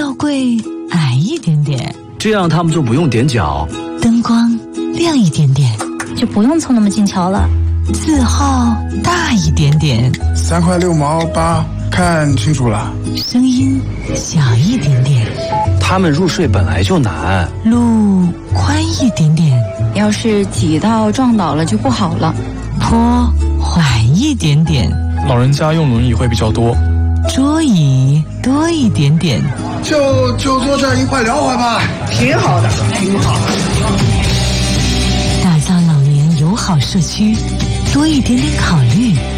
吊柜矮一点点， 这样他们就不用踮脚。 灯光亮一点点， 就不用凑那么近瞧了。 字号大一点点 ，3块6毛8，看清楚了。 声音小一点点， 他们入睡本来就难。 路宽一点点， 要是挤到撞倒了就不好了。 坡缓一点点， 老人家用轮椅会比较多。 桌椅多一点点， 就坐这儿一块聊会吧， 挺好的，挺好。 打造老年友好社区，多一点点考虑。